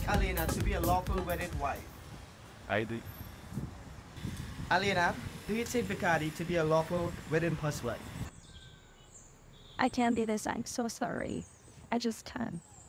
Alina to be a lawful wedded wife? I do. Alina, do you take Vikati to be a lawful wedded husband? I can't do this. I'm so sorry. I just can't.